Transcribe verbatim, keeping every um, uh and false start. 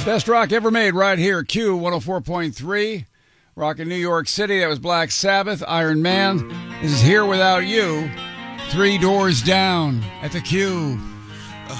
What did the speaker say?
Best rock ever made right here, Q one oh four point three. Rock in New York City, that was Black Sabbath, Iron Man. This is Here Without You, Three Doors Down at the Q.